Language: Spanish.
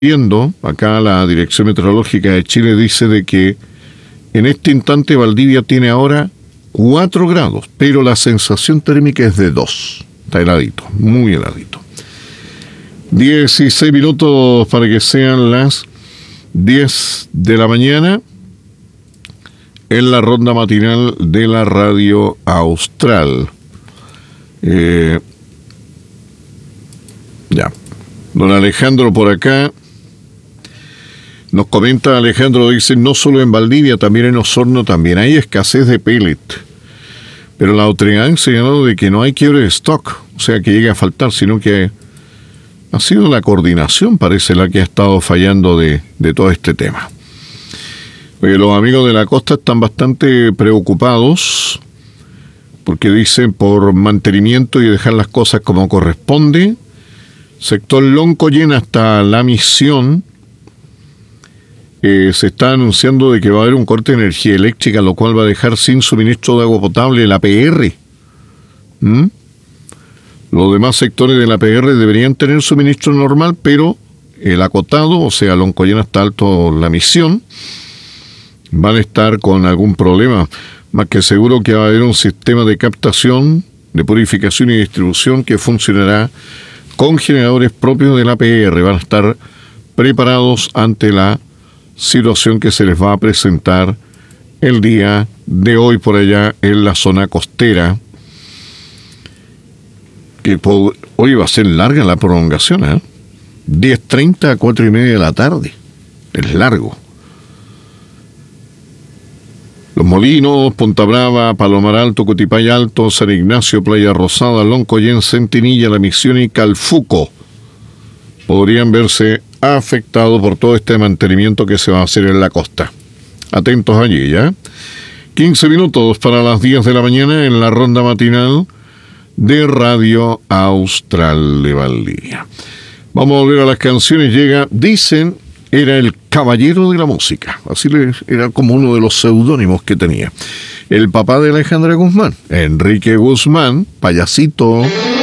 viendo, acá la Dirección Meteorológica de Chile dice de que en este instante Valdivia tiene ahora 4 grados, pero la sensación térmica es de 2. Está heladito, muy heladito. 16 minutos para que sean las 10 de la mañana en la ronda matinal de la Radio Austral. Ya. Don Alejandro por acá nos comenta, Alejandro dice, no solo en Valdivia, también en Osorno también hay escasez de pellet, pero la autoridad ha señalado de que no hay quiebre de stock, o sea que llegue a faltar, sino que ha sido la coordinación, parece, la que ha estado fallando de todo este tema. Oye, los amigos de la costa están bastante preocupados porque dicen por mantenimiento y dejar las cosas como corresponde. Sector Loncoyen hasta La Misión, se está anunciando de que va a haber un corte de energía eléctrica, lo cual va a dejar sin suministro de agua potable el APR. Los demás sectores del APR deberían tener suministro normal, pero el acotado, o sea, Loncoyen hasta Alto La Misión, van a estar con algún problema. Más que seguro que va a haber un sistema de captación, de purificación y distribución que funcionará con generadores propios del APR. Van a estar preparados ante la situación que se les va a presentar el día de hoy por allá en la zona costera. Que hoy va a ser larga la prolongación, 10:30 a 4:30 de la tarde. Es largo. Los Molinos, Punta Brava, Palomar Alto, Cotipay Alto, San Ignacio, Playa Rosada, Loncoyen, Centinilla, La Misión y Calfuco podrían verse afectados por todo este mantenimiento que se va a hacer en la costa. Atentos allí, ¿ya? 15 minutos para las 10 de la mañana en la ronda matinal de Radio Austral de Valdivia. Vamos a volver a las canciones. Llega, dicen, era el caballero de la música. Así era como uno de los seudónimos que tenía. El papá de Alejandra Guzmán, Enrique Guzmán, payasito.